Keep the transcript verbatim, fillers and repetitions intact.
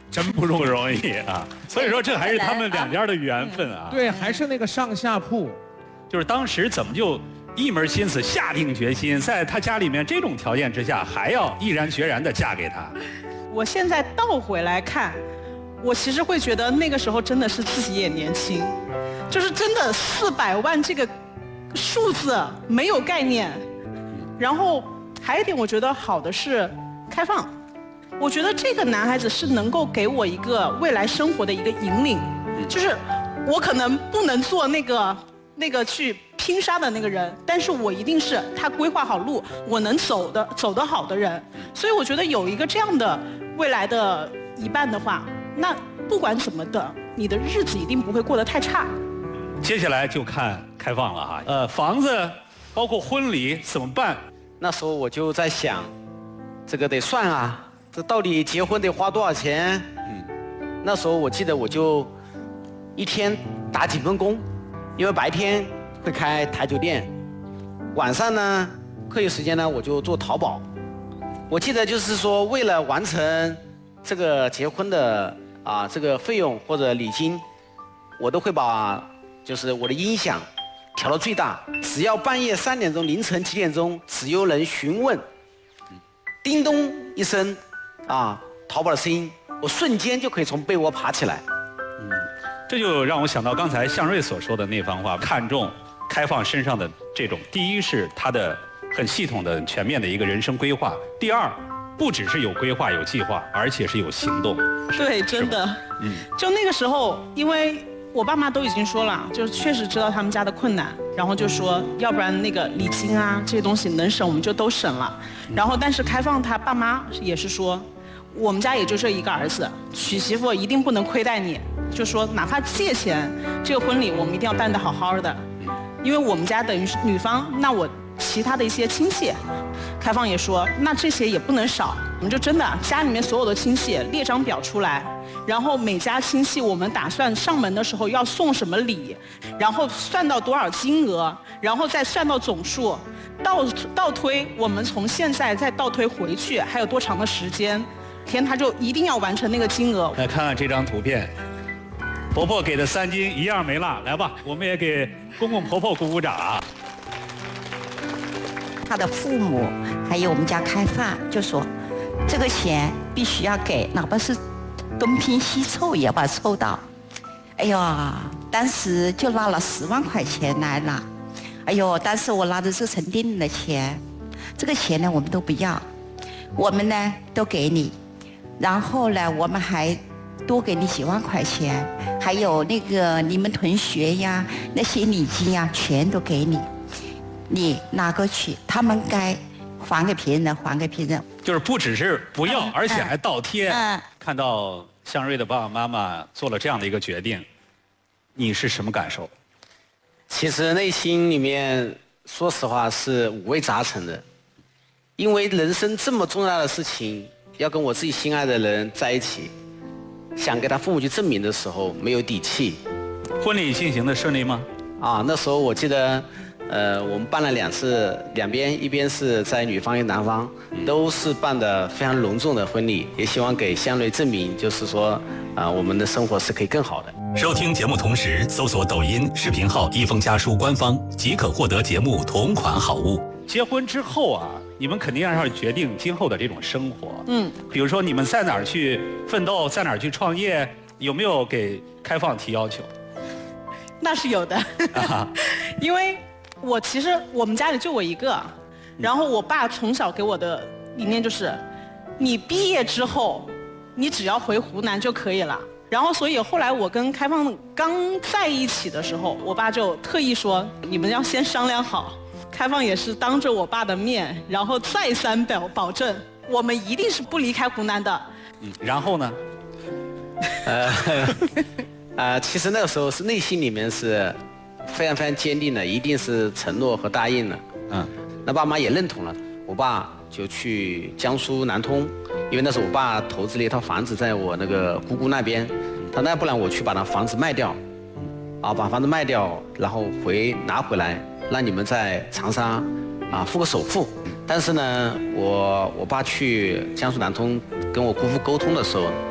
真不容易啊。所以说这还是他们两家的缘分啊。 对，还是那个上下铺， 就是当时怎么就一门心思下定决心，在他家里面这种条件之下，还要毅然决然的嫁给他。 我现在倒回来看，我其实会觉得那个时候真的是自己也年轻，就是真的四百万这个数字没有概念。然后还有一点我觉得好的是开放，我觉得这个男孩子是能够给我一个未来生活的一个引领，就是我可能不能做那个那个去拼杀的那个人，但是我一定是他规划好路，我能走的走得好的人。所以我觉得有一个这样的未来的一半的话，那不管怎么的，你的日子一定不会过得太差。 接下来就看开放了哈，呃，房子包括婚礼怎么办？ 那时候我就在想，这个得算啊，这到底结婚得花多少钱？嗯，那时候我记得我就一天打几份工，因为白天会开台酒店，晚上呢课余时间呢我就做淘宝。我记得就是说，为了完成这个结婚的啊这个费用或者礼金，我都会把就是我的音响调到最大，只要半夜三点钟、凌晨几点钟，只有人询问，叮咚一声，啊，淘宝的声音，我瞬间就可以从被窝爬起来。 嗯，这就让我想到刚才向瑞所说的那番话，看重开放身上的这种，第一是他的很系统的、全面的一个人生规划；第二，不只是有规划、有计划，而且是有行动。 对，真的。嗯，就那个时候，因为我爸妈都已经说了，就是确实知道他们家的困难，然后就说，要不然那个礼金啊这些东西能省我们就都省了。然后，但是开放他爸妈也是说，我们家也就这一个儿子，娶媳妇一定不能亏待你，就说哪怕借钱，这个婚礼我们一定要办得好好的，因为我们家等于是女方，那我其他的一些亲戚，开放也说，那这些也不能少，我们就真的家里面所有的亲戚列张表出来。然后每家亲戚我们打算上门的时候要送什么礼，然后算到多少金额，然后再算到总数，倒倒推我们从现在再倒推回去还有多长的时间，天他就一定要完成那个金额。 来看看这张图片，婆婆给的三金一样没落，来吧，我们也给公公婆婆鼓鼓掌啊。 他的父母还有我们家开放就说，这个钱必须要给，哪怕是东拼西凑也要把它凑到。哎呦，当时就拿了十万块钱来了。哎呦，当时我拿的是陈定的钱，这个钱呢我们都不要，我们呢都给你，然后呢我们还多给你几万块钱，还有那个你们同学呀那些礼金呀全都给你，你拿过去，他们该还给别人的还给别人。 就是不只是不要，嗯、而且还倒贴。 嗯， 看到向瑞的爸爸妈妈做了这样的一个决定，你是什么感受？ 其实内心里面，说实话是五味杂陈的，因为人生这么重要的事情，要跟我自己心爱的人在一起，想给他父母去证明的时候，没有底气。 婚礼进行的顺利吗？ 啊，那时候我记得。呃，我们办了两次，两边一边是在女方，一男方，都是办的非常隆重的婚礼，也希望给向瑞证明，就是说，啊、呃，我们的生活是可以更好的。 收听节目同时搜索抖音视频号“一封家书”官方，即可获得节目同款好物。 结婚之后啊，你们肯定要决定今后的这种生活。 嗯， 比如说你们在哪儿去奋斗，在哪儿去创业，有没有给开放提要求？ 那是有的，啊、因为。我其实我们家里就我一个，然后我爸从小给我的理念就是，你毕业之后，你只要回湖南就可以了。然后所以后来我跟开放刚在一起的时候，我爸就特意说，你们要先商量好。开放也是当着我爸的面，然后再三保保证，我们一定是不离开湖南的。 嗯，然后呢？ 呃，呃，其实那个时候是内心里面是。非常非常坚定的，一定是承诺和答应了。嗯，那爸妈也认同了，我爸就去江苏南通，因为那时候我爸投资了一套房子在我那个姑姑那边，他那不然我去把那房子卖掉，啊，把房子卖掉，然后回拿回来，让你们在长沙啊付个首付。但是呢，我我爸去江苏南通跟我姑父沟通的时候，